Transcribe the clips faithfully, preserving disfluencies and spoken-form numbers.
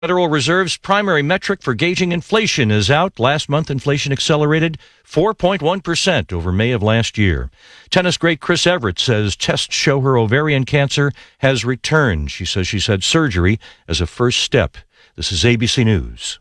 Federal Reserve's primary metric for gauging inflation is out. Last month, inflation accelerated four point one percent over May of last year. Tennis great Chris Evert says tests show her ovarian cancer has returned. She says she's had surgery as a first step. This is A B C News.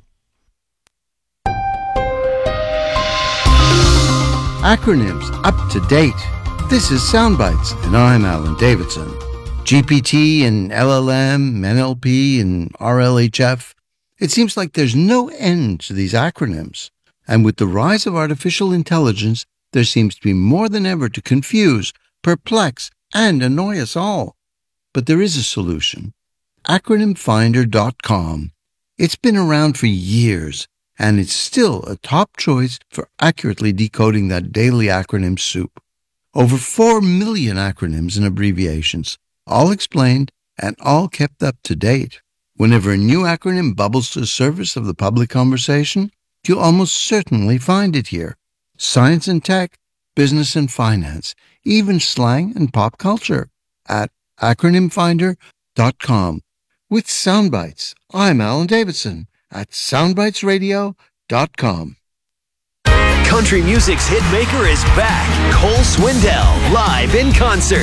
Acronyms up to date. This is Soundbites, and I'm Alan Davidson. G P T and L L M, N L P and R L H F. It seems like there's no end to these acronyms. And with the rise of artificial intelligence, there seems to be more than ever to confuse, perplex, and annoy us all. But there is a solution. acronym finder dot com. It's been around for years, and it's still a top choice for accurately decoding that daily acronym soup. Over four million acronyms and abbreviations, all explained and all kept up to date. Whenever a new acronym bubbles to the surface of the public conversation, you'll almost certainly find it here. Science and tech, business and finance, even slang and pop culture at acronym finder dot com. With Soundbites, I'm Alan Davidson at soundbites radio dot com. Country music's hitmaker is back. Cole Swindell, live in concert.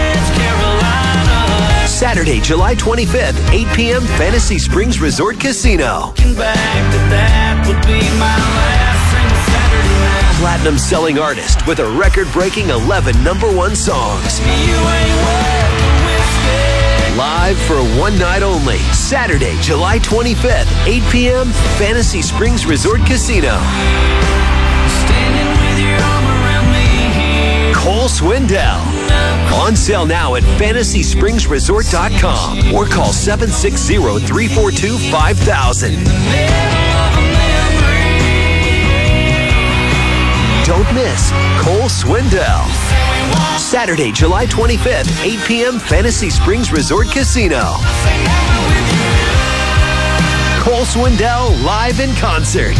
Saturday, July twenty-fifth, eight p.m., Fantasy Springs Resort Casino. Platinum-selling artist with a record-breaking eleven number one songs. Live for one night only. Saturday, July twenty-fifth, eight p.m., Fantasy Springs Resort Casino. Cole Swindell. On sale now at fantasy springs resort dot com or call seven six zero, three four two, five thousand. Don't miss Cole Swindell. Saturday, July twenty-fifth, eight p.m., Fantasy Springs Resort Casino. Cole Swindell live in concert.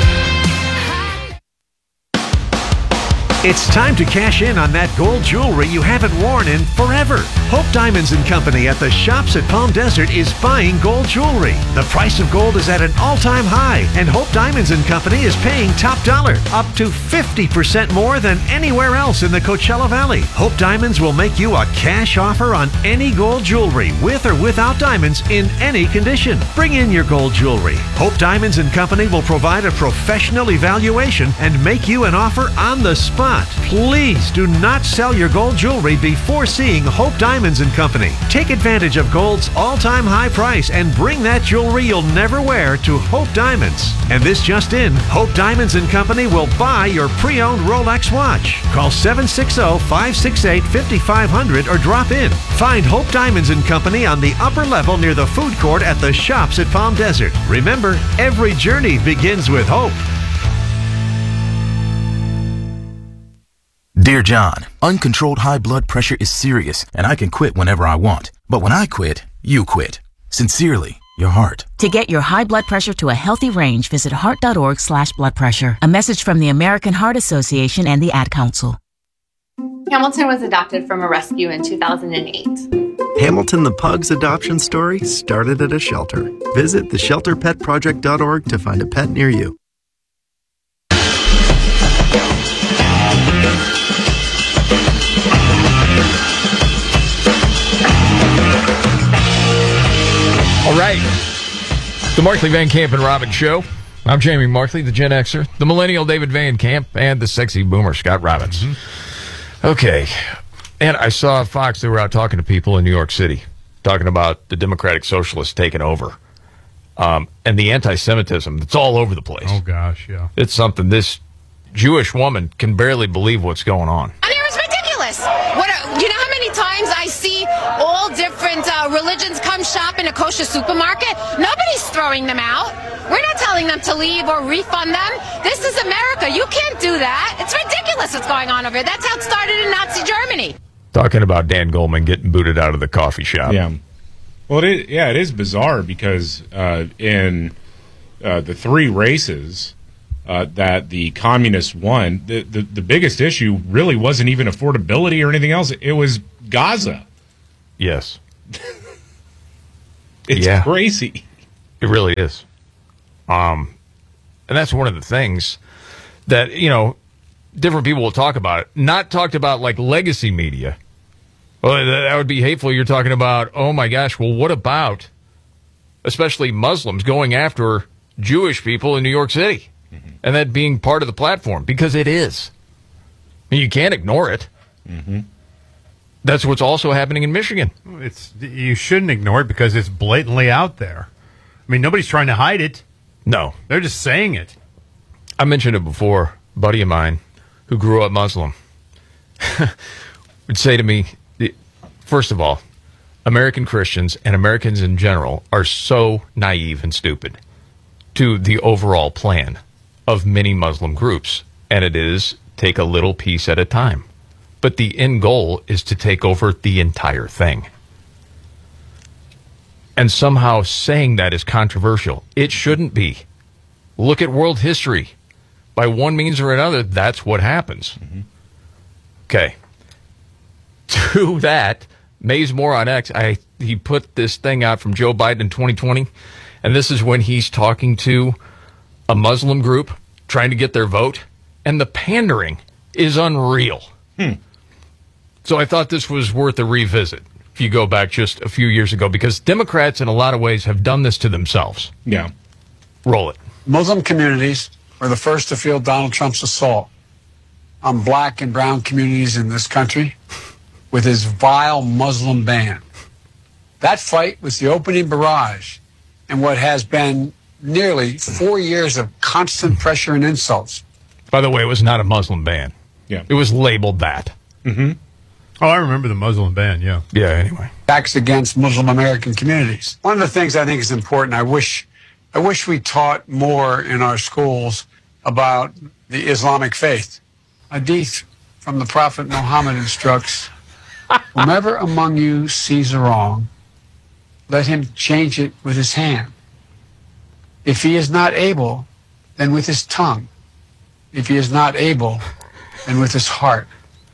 It's time to cash in on that gold jewelry you haven't worn in forever. Hope Diamonds and Company at the Shops at Palm Desert is buying gold jewelry. The price of gold is at an all-time high, and Hope Diamonds and Company is paying top dollar, up to fifty percent more than anywhere else in the Coachella Valley. Hope Diamonds will make you a cash offer on any gold jewelry, with or without diamonds, in any condition. Bring in your gold jewelry. Hope Diamonds and Company will provide a professional evaluation and make you an offer on the spot. Please do not sell your gold jewelry before seeing Hope Diamonds and Company. Take advantage of gold's all-time high price and bring that jewelry you'll never wear to Hope Diamonds. And this just in, Hope Diamonds and Company will buy your pre-owned Rolex watch. Call seven six zero, five six eight, five five zero zero or drop in. Find Hope Diamonds and Company on the upper level near the food court at the Shops at Palm Desert. Remember, every journey begins with hope. Dear John, uncontrolled high blood pressure is serious, and I can quit whenever I want. But when I quit, you quit. Sincerely, your heart. To get your high blood pressure to a healthy range, visit heart.org slash blood pressure. A message from the American Heart Association and the Ad Council. Hamilton was adopted from a rescue in two thousand eight. Hamilton the Pug's adoption story started at a shelter. Visit the shelter pet project dot org to find a pet near you. All right. The Markley, Van Camp, and Robbins Show. I'm Jamie Markley, the Gen Xer, the Millennial David Van Camp, and the sexy boomer Scott Robbins. Mm-hmm. Okay. And I saw Fox, they were out talking to people in New York City, talking about the Democratic Socialists taking over. Um, and the anti-Semitism that's all over the place. Oh, gosh, yeah. It's something. This Jewish woman can barely believe what's going on. I mean, it's ridiculous. What are, you know how many times I see all different uh, religions come shop in a kosher supermarket? Nobody's throwing them out. We're not telling them to leave or refund them. This is America. You can't do that. It's ridiculous what's going on over here. That's how it started in Nazi Germany. Talking about Dan Goldman getting booted out of the coffee shop. Yeah. Well, it is, yeah, it is bizarre because uh, in uh, the three races uh, that the communists won, the, the, the biggest issue really wasn't even affordability or anything else. It was Gaza. Yes. It's yeah. crazy. It really is. Um, and that's one of the things that, you know, different people will talk about it. Not talked about like legacy media. Well, that would be hateful. You're talking about, oh my gosh, well, what about especially Muslims going after Jewish people in New York City? Mm-hmm. And that being part of the platform, because it is. I mean, you can't ignore it. Mm-hmm. That's what's also happening in Michigan. It's you shouldn't ignore it because it's blatantly out there. I mean, nobody's trying to hide it. No. They're just saying it. I mentioned it before. A buddy of mine who grew up Muslim would say to me, first of all, American Christians and Americans in general are so naive and stupid to the overall plan of many Muslim groups. And it is take a little piece at a time. But the end goal is to take over the entire thing. And somehow saying that is controversial. It shouldn't be. Look at world history. By one means or another, that's what happens. Mm-hmm. Okay. To that, Mays Moore on X, I, he put this thing out from Joe Biden in twenty twenty, and this is when he's talking to a Muslim group trying to get their vote, and the pandering is unreal. Hmm. So I thought this was worth a revisit if you go back just a few years ago, because Democrats in a lot of ways have done this to themselves. Yeah. Roll it. Muslim communities were the first to feel Donald Trump's assault on black and brown communities in this country with his vile Muslim ban. That fight was the opening barrage in what has been nearly four years of constant pressure and insults. By the way, it was not a Muslim ban. Yeah. It was labeled that. Mm-hmm. Oh, I remember the Muslim ban, yeah. Yeah, anyway. Acts against Muslim American communities. One of the things I think is important, I wish I wish we taught more in our schools about the Islamic faith. Hadith from the Prophet Muhammad instructs, whomever among you sees a wrong, let him change it with his hand. If he is not able, then with his tongue. If he is not able, then with his heart.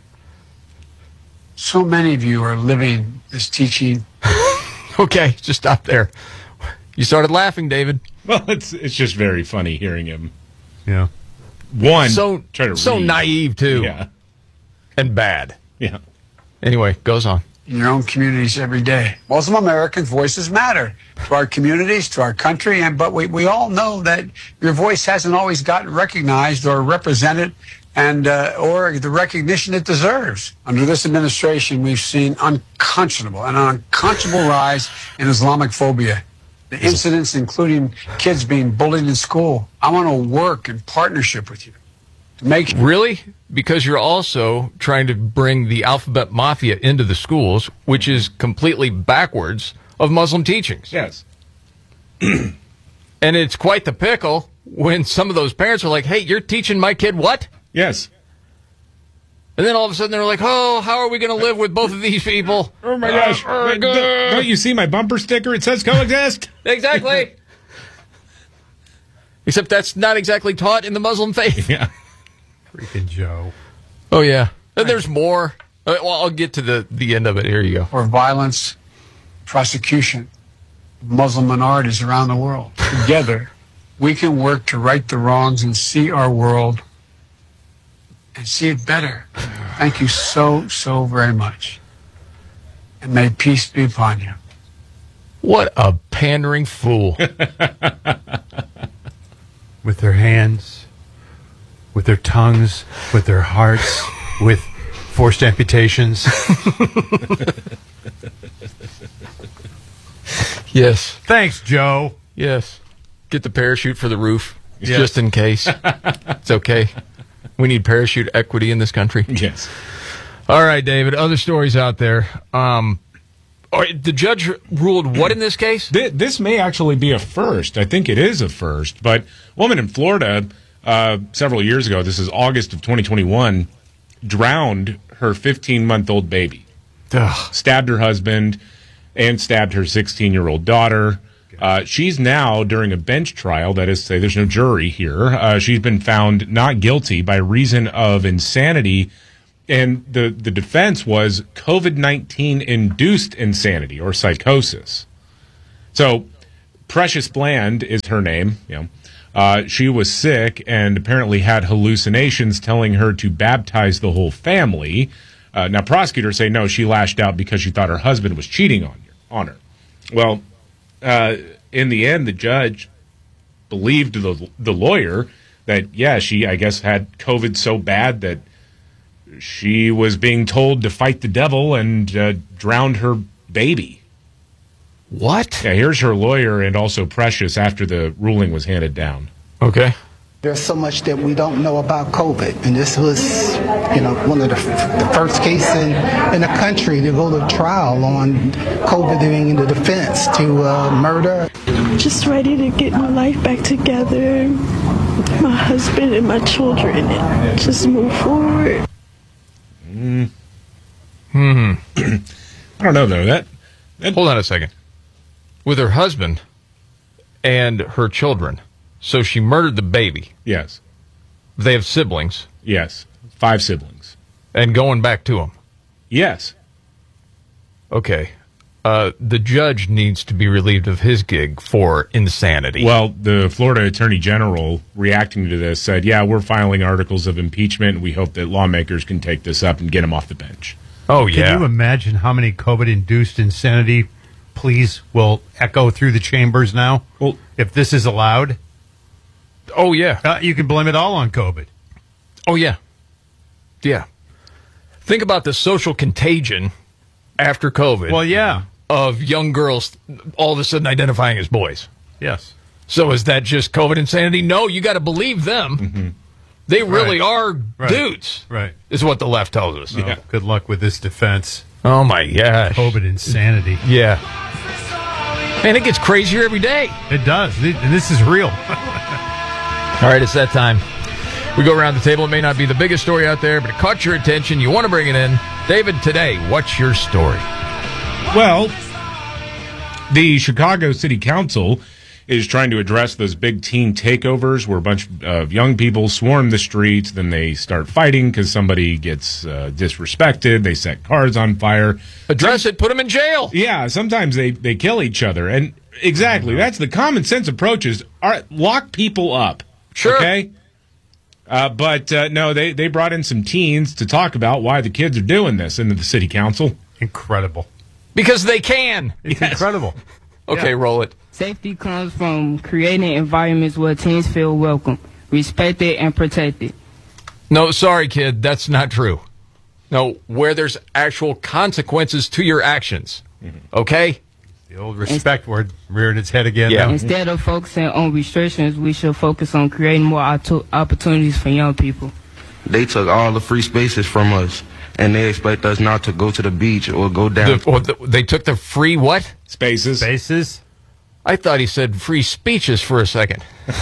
So many of you are living this teaching. Okay, just stop there. You started laughing, David. Well, it's it's just very funny hearing him. Yeah. One, so try to so read. naive too. Yeah. And bad. Yeah. Anyway, goes on. In your own communities every day. Muslim Americans' voices matter to our communities, to our country, and but we, we all know that your voice hasn't always gotten recognized or represented and uh, or the recognition it deserves. Under this administration, we've seen unconscionable and an unconscionable rise in Islamophobia. The incidents, including kids being bullied in school. I want to work in partnership with you to make sure. Really? Because you're also trying to bring the alphabet mafia into the schools, which is completely backwards of Muslim teachings. Yes. And it's quite the pickle when some of those parents are like, hey, you're teaching my kid what? Yes. And then all of a sudden they're like, oh, how are we going to live with both of these people? Oh, my gosh. Uh, Wait, don't, don't you see my bumper sticker? It says coexist. Exactly. Except that's not exactly taught in the Muslim faith. Yeah. Freaking Joe. Oh, yeah. And there's more. Uh, well, I'll get to the, the end of it. Here you go. For violence, prosecution of Muslim minorities around the world. Together, we can work to right the wrongs and see our world and see it better. Thank you so, so very much. And may peace be upon you. What a pandering fool. With their hands, with their tongues, with their hearts, with forced amputations. Yes. Thanks, Joe. Yes. Get the parachute for the roof, yes. Just in case. It's okay. We need parachute equity in this country. Yes. All right, David. Other stories out there. Um, all right, the judge ruled what in this case? This may actually be a first. I think it is a first. But a woman in Florida uh, several years ago, this is August of twenty twenty-one, drowned her fifteen-month-old baby. Ugh. Stabbed her husband and stabbed her sixteen-year-old daughter. Uh, she's now, during a bench trial, that is to say there's no jury here, uh, she's been found not guilty by reason of insanity, and the, the defense was COVID nineteen induced insanity or psychosis. So Precious Bland is her name. You know, uh, she was sick and apparently had hallucinations telling her to baptize the whole family. Uh, now, prosecutors say no, she lashed out because she thought her husband was cheating on on her. Well, uh, in the end, the judge believed the the lawyer that, yeah, she, I guess, had COVID so bad that she was being told to fight the devil and uh, drowned her baby. What? Yeah, here's her lawyer and also Precious after the ruling was handed down. Okay. There's so much that we don't know about COVID, and this was, you know, one of the, the first cases in, in the country to go to trial on COVID being in the defense to uh, murder. Just ready to get my life back together, my husband and my children, and just move forward. Mm. Hmm. I don't know, though. That, that Hold on a second. With her husband and her children. So she murdered the baby. Yes. They have siblings. Yes. Five siblings. And going back to them. Yes. Okay. Uh, the judge needs to be relieved of his gig for insanity. Well, the Florida Attorney General, reacting to this, said, yeah, we're filing articles of impeachment. We hope that lawmakers can take this up and get him off the bench. Oh, yeah. Can you imagine how many COVID-induced insanity pleas will echo through the chambers now? Well, if this is allowed? Oh, yeah. Uh, you can blame it all on COVID. Oh, yeah. Yeah. Think about the social contagion after COVID. Well, yeah. Of young girls all of a sudden identifying as boys. Yes. So is that just COVID insanity? No, you got to believe them. Mm-hmm. They really Right. are Right. dudes. Right. Is what the left tells us. Oh, good luck with this defense. Oh, my gosh. COVID insanity. Yeah. Man, it gets crazier every day. It does. And this is real. All right, it's that time. We go around the table. It may not be the biggest story out there, but it caught your attention. You want to bring it in. David, today, what's your story? Well, the Chicago City Council is trying to address those big teen takeovers where a bunch of young people swarm the streets, then they start fighting because somebody gets uh, disrespected, they set cars on fire. Address it, put them in jail. Yeah, sometimes they, they kill each other. And exactly, that's the common sense approach is are, lock people up. Sure. Okay? Uh, but uh, no, they, they brought in some teens to talk about why the kids are doing this into the city council. Incredible. Because they can. It's yes. incredible. Okay, yeah. Roll it. Safety comes from creating environments where teens feel welcome, respected, and protected. No, sorry, kid. That's not true. No, where there's actual consequences to your actions. Mm-hmm. Okay? The old respect word reared its head again. Yeah. Instead of focusing on restrictions, we should focus on creating more opportunities for young people. They took all the free spaces from us, and they expect us not to go to the beach or go down. The, or the, they took the free what? Spaces. Spaces? I thought he said free speeches for a second. I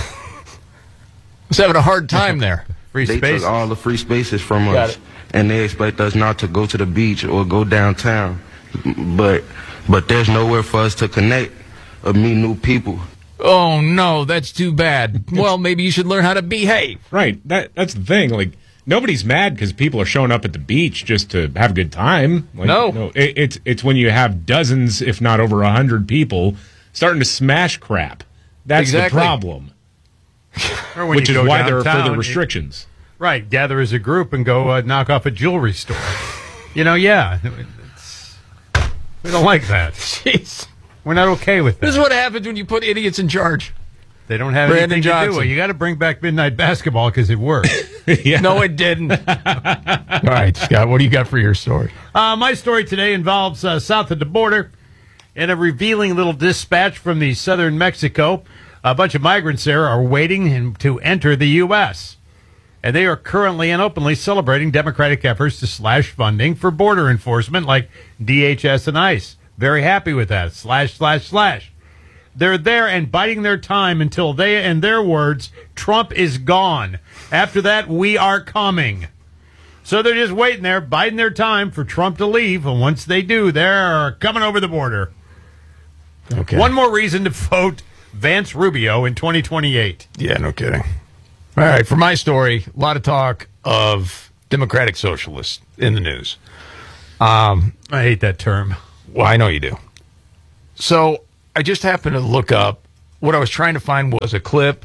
was having a hard time there. Free they space. took all the free spaces from Got us, it. and they expect us not to go to the beach or go downtown. But but there's nowhere for us to connect or meet new people. Oh, no, that's too bad. Well, maybe you should learn how to behave. Right. That That's the thing. Like, nobody's mad because people are showing up at the beach just to have a good time. Like, no. no it, it's, it's when you have dozens, if not over a hundred people starting to smash crap. That's exactly. the problem. Or when Which you is go why there are downtown, further restrictions. It, right. Gather as a group and go uh, knock off a jewelry store. You know, yeah. It's, we don't like that. Jeez. We're not okay with that. This is what happens when you put idiots in charge. They don't have Brandon anything Johnson. to do with it. You got to bring back midnight basketball because it worked. Yeah. No, it didn't. All right, Scott, what do you got for your story? Uh, my story today involves uh, south of the border and a revealing little dispatch from the southern Mexico. A bunch of migrants there are waiting to enter the U S, and they are currently and openly celebrating Democratic efforts to slash funding for border enforcement like D H S and ICE. Very happy with that. Slash, slash, slash. They're there and biding their time until they, in their words, Trump is gone. After that, we are coming. So they're just waiting there, biding their time for Trump to leave. And once they do, they're coming over the border. Okay. One more reason to vote Vance Rubio in twenty twenty-eight. Yeah, no kidding. All right, for my story, a lot of talk of Democratic socialists in the news. Um, I hate that term. Well, I know you do. So I just happened to look up what I was trying to find was a clip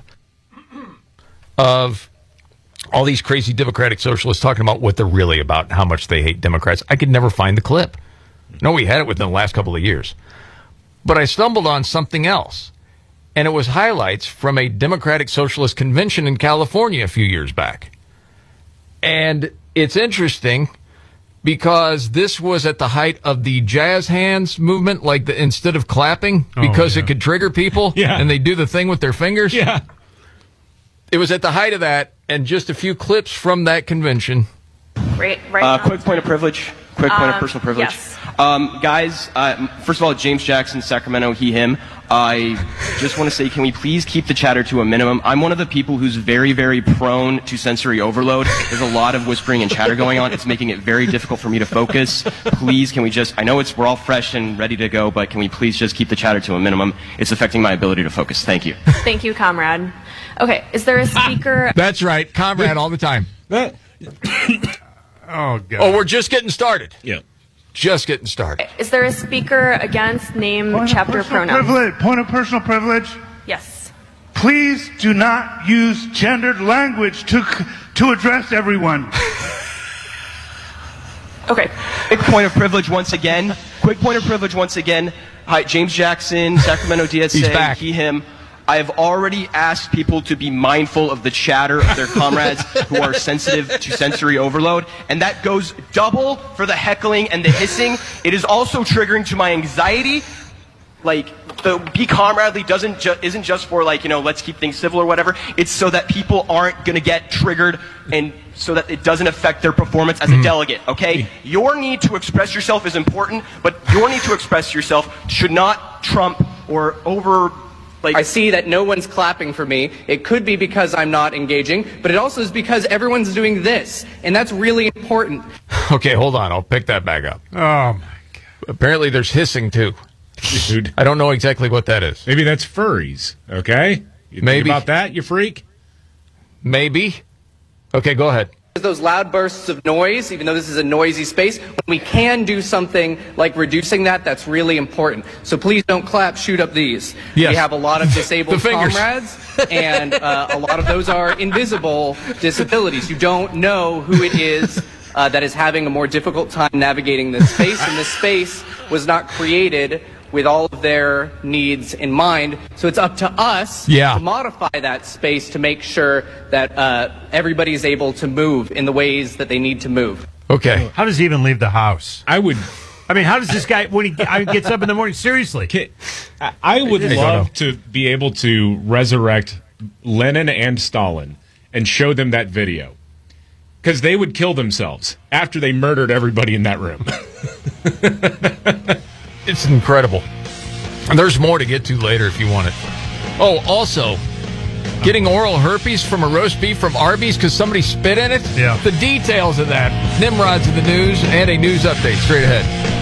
of all these crazy Democratic socialists talking about what they're really about and how much they hate Democrats. I could never find the clip. No, we had it within the last couple of years. But I stumbled on something else, and it was highlights from a Democratic Socialist convention in California a few years back. And it's interesting because this was at the height of the jazz hands movement, like the, instead of clapping, because oh, yeah. it could trigger people, yeah. and they do the thing with their fingers. Yeah. It was at the height of that, and just a few clips from that convention. Right, right. Uh, quick point of privilege. Quick point um, of personal privilege. Yes. Um, guys, uh, first of all, James Jackson, Sacramento, he, him. I just want to say, can we please keep the chatter to a minimum? I'm one of the people who's very, very prone to sensory overload. There's a lot of whispering and chatter going on. It's making it very difficult for me to focus. Please, can we just, I know it's we're all fresh and ready to go, but can we please just keep the chatter to a minimum? It's affecting my ability to focus. Thank you. Thank you, comrade. Okay, is there a speaker? That's right, comrade all the time. oh, God. Oh, we're just getting started. Yeah. Just getting started. Is there a speaker against name, Point chapter, of personal pronoun? Privilege. Point of personal privilege. Yes. Please do not use gendered language to to address everyone. Okay. Quick point of privilege once again. Quick point of privilege once again. Hi, James Jackson, Sacramento D S A. He's back. He, him. I have already asked people to be mindful of the chatter of their comrades who are sensitive to sensory overload, and that goes double for the heckling and the hissing. It is also triggering to my anxiety. Like, the be comradely doesn't ju- isn't just for, like, you know, let's keep things civil or whatever. It's so that people aren't going to get triggered and so that it doesn't affect their performance as a delegate, okay? Your need to express yourself is important, but your need to express yourself should not trump or over... Like, I see that no one's clapping for me. It could be because I'm not engaging, but it also is because everyone's doing this, and that's really important. Okay, hold on. I'll pick that back up. Oh, my God. Apparently there's hissing, too. Dude. I don't know exactly what that is. Maybe that's furries, okay? You think Maybe. about that, you freak? Maybe. Okay, go ahead. Those loud bursts of noise, even though this is a noisy space, when we can do something like reducing that, that's really important. So please don't clap, shoot up these. Yes. We have a lot of disabled fingers. comrades, and uh, a lot of those are invisible disabilities. You don't know who it is uh, that is having a more difficult time navigating this space, and this space was not created with all of their needs in mind. So it's up to us yeah. to modify that space to make sure that uh, everybody is able to move in the ways that they need to move. Okay. How does he even leave the house? I would... I mean, how does this guy, when he gets up in the morning, seriously? I would love to be able to resurrect Lenin and Stalin and show them that video. Because they would kill themselves after they murdered everybody in that room. It's incredible. And there's more to get to later if you want it. Oh, also, getting oral herpes from a roast beef from Arby's because somebody spit in it? Yeah. The details of that. Nimrod's in the news and a news update straight ahead.